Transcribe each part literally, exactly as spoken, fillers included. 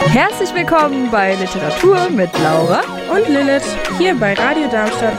Herzlich willkommen bei Literatur mit Laura und Lilith hier bei Radio Darmstadt.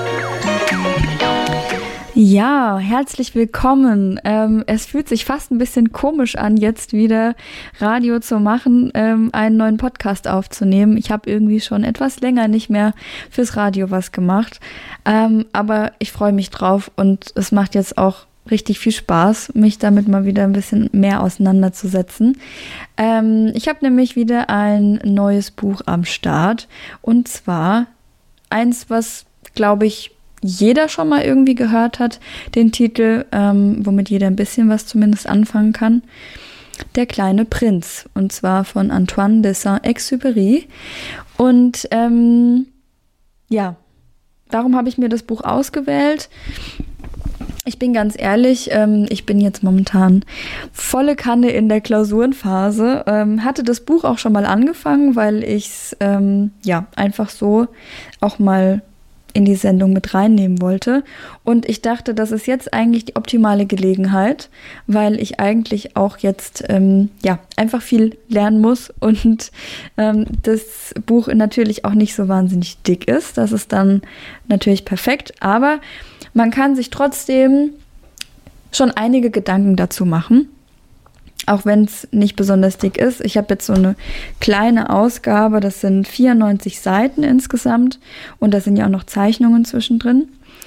Ja, herzlich willkommen. Ähm, es fühlt sich fast ein bisschen komisch an, jetzt wieder Radio zu machen, ähm, einen neuen Podcast aufzunehmen. Ich habe irgendwie schon etwas länger nicht mehr fürs Radio was gemacht, ähm, aber ich freue mich drauf und es macht jetzt auch richtig viel Spaß, mich damit mal wieder ein bisschen mehr auseinanderzusetzen. Ähm, ich habe nämlich wieder ein neues Buch am Start und zwar eins, was, glaube ich, jeder schon mal irgendwie gehört hat, den Titel, ähm, womit jeder ein bisschen was zumindest anfangen kann. Der kleine Prinz, und zwar von Antoine de Saint-Exupéry. Und ähm, ja, warum habe ich mir das Buch ausgewählt? Ich bin ganz ehrlich, ähm, ich bin jetzt momentan volle Kanne in der Klausurenphase. Ähm, hatte das Buch auch schon mal angefangen, weil ich es ähm, ja einfach so auch mal in die Sendung mit reinnehmen wollte. Und ich dachte, das ist jetzt eigentlich die optimale Gelegenheit, weil ich eigentlich auch jetzt ähm, ja einfach viel lernen muss und ähm, das Buch natürlich auch nicht so wahnsinnig dick ist. Das ist dann natürlich perfekt, aber man kann sich trotzdem schon einige Gedanken dazu machen, auch wenn es nicht besonders dick ist. Ich habe jetzt so eine kleine Ausgabe, das sind vierundneunzig Seiten insgesamt und da sind ja auch noch Zeichnungen zwischendrin.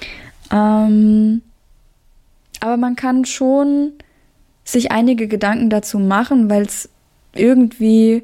Ähm, aber man kann schon sich einige Gedanken dazu machen, weil es irgendwie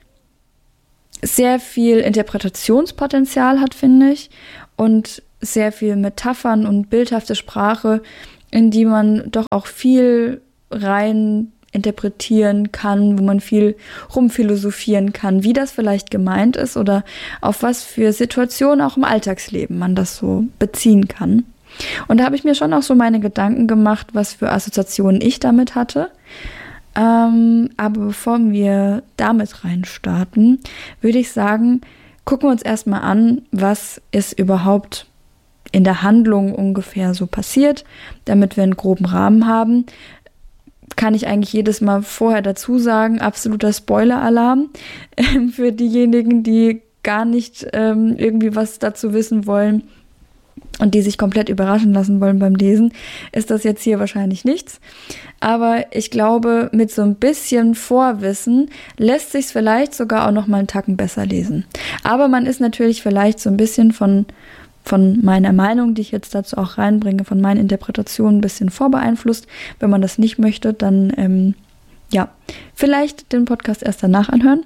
sehr viel Interpretationspotenzial hat, finde ich, und sehr viel Metaphern und bildhafte Sprache, in die man doch auch viel rein interpretieren kann, wo man viel rumphilosophieren kann, wie das vielleicht gemeint ist oder auf was für Situationen auch im Alltagsleben man das so beziehen kann. Und da habe ich mir schon auch so meine Gedanken gemacht, was für Assoziationen ich damit hatte. Ähm, aber bevor wir damit reinstarten, würde ich sagen, gucken wir uns erstmal an, was ist überhaupt in der Handlung ungefähr so passiert, damit wir einen groben Rahmen haben. Kann ich eigentlich jedes Mal vorher dazu sagen, absoluter Spoiler-Alarm äh, für diejenigen, die gar nicht ähm, irgendwie was dazu wissen wollen und die sich komplett überraschen lassen wollen beim Lesen, ist das jetzt hier wahrscheinlich nichts. Aber ich glaube, mit so ein bisschen Vorwissen lässt sich es vielleicht sogar auch noch mal einen Tacken besser lesen. Aber man ist natürlich vielleicht so ein bisschen von von meiner Meinung, die ich jetzt dazu auch reinbringe, von meinen Interpretationen ein bisschen vorbeeinflusst. Wenn man das nicht möchte, dann ähm, ja, vielleicht den Podcast erst danach anhören.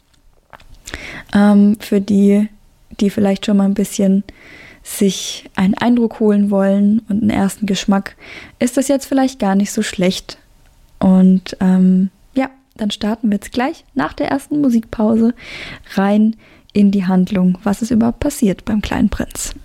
Ähm, für die, die vielleicht schon mal ein bisschen sich einen Eindruck holen wollen und einen ersten Geschmack, ist das jetzt vielleicht gar nicht so schlecht. Und ähm, ja, dann starten wir jetzt gleich nach der ersten Musikpause rein in die Handlung, was ist überhaupt passiert beim kleinen Prinz.